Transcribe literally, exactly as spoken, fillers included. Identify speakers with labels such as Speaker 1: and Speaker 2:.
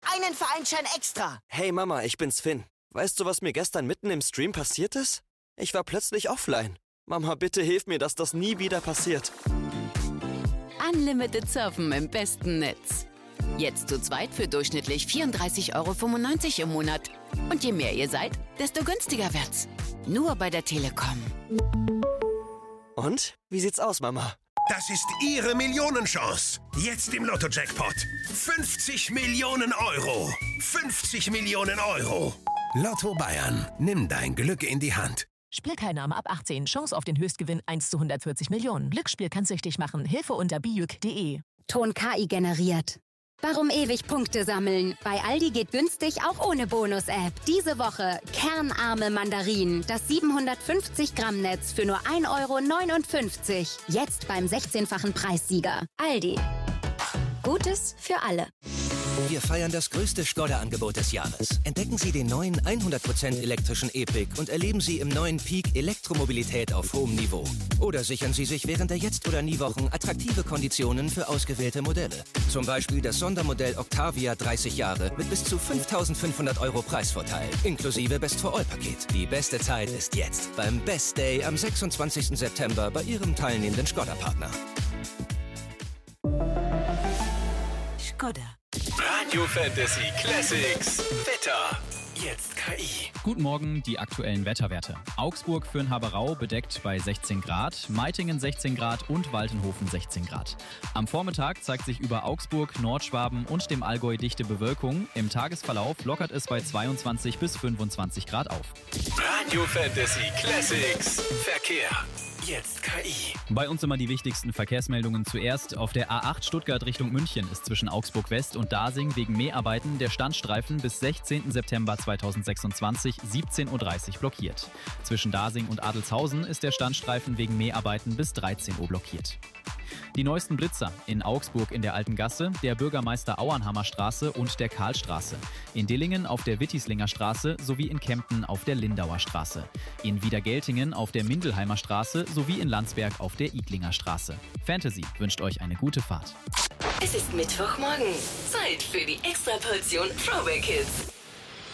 Speaker 1: einen Vereinsschein extra.
Speaker 2: Hey Mama, ich bin's Finn. Weißt du, was mir gestern mitten im Stream passiert ist? Ich war plötzlich offline. Mama, bitte hilf mir, dass das nie wieder passiert.
Speaker 3: Unlimited Surfen im besten Netz. Jetzt zu zweit für durchschnittlich vierunddreißig Euro fünfundneunzig im Monat. Und je mehr ihr seid, desto günstiger wird's. Nur bei der Telekom.
Speaker 2: Und? Wie sieht's aus, Mama?
Speaker 4: Das ist Ihre Millionenchance. Jetzt im Lotto-Jackpot. fünfzig Millionen Euro. fünfzig Millionen Euro. Lotto Bayern. Nimm dein Glück in die Hand.
Speaker 5: Spielteilnahme ab achtzehn. Chance auf den Höchstgewinn eins zu hundertvierzig Millionen. Glücksspiel kann süchtig machen. Hilfe unter bijuk punkt de.
Speaker 6: Ton K I generiert. Warum ewig Punkte sammeln? Bei Aldi geht günstig auch ohne Bonus-App. Diese Woche kernarme Mandarinen. Das siebenhundertfünfzig Gramm Netz für nur ein Euro neunundfünfzig. Jetzt beim sechzehnfachen Preissieger. Aldi. Gutes für alle.
Speaker 7: Wir feiern das größte Skoda-Angebot des Jahres. Entdecken Sie den neuen hundert Prozent elektrischen E-Pick und erleben Sie im neuen Peak Elektromobilität auf hohem Niveau. Oder sichern Sie sich während der Jetzt- oder Nie-Wochen attraktive Konditionen für ausgewählte Modelle. Zum Beispiel das Sondermodell Octavia dreißig Jahre mit bis zu fünftausendfünfhundert Euro Preisvorteil, inklusive Best-for-All-Paket. Die beste Zeit ist jetzt beim Best Day am sechsundzwanzigsten September bei Ihrem teilnehmenden Skoda-Partner.
Speaker 5: Skoda.
Speaker 8: Radio Fantasy Classics. Wetter. Jetzt K I.
Speaker 9: Guten Morgen, die aktuellen Wetterwerte. Augsburg für den Haberau bedeckt bei sechzehn Grad, Meitingen sechzehn Grad und Waltenhofen sechzehn Grad. Am Vormittag zeigt sich über Augsburg, Nordschwaben und dem Allgäu dichte Bewölkung. Im Tagesverlauf lockert es bei zweiundzwanzig bis fünfundzwanzig Grad auf.
Speaker 8: Radio Fantasy Classics. Verkehr. Jetzt K I.
Speaker 9: Bei uns immer die wichtigsten Verkehrsmeldungen zuerst. Auf der A acht Stuttgart Richtung München ist zwischen Augsburg West und Dasing wegen Mäharbeiten der Standstreifen bis sechzehnten September zweitausendsechsundzwanzig siebzehn Uhr dreißig blockiert. Zwischen Dasing und Adelshausen ist der Standstreifen wegen Mäharbeiten bis dreizehn Uhr blockiert. Die neuesten Blitzer in Augsburg in der Alten Gasse, der Bürgermeister Auernhammer Straße und der Karlstraße. In Dillingen auf der Wittislinger Straße sowie in Kempten auf der Lindauer Straße. In Wiedergeltingen auf der Mindelheimer Straße sowie in Landsberg auf der Iglinger Straße. Fantasy wünscht euch eine gute Fahrt.
Speaker 10: Es ist Mittwochmorgen. Zeit für die Extraportion Throwback Hits.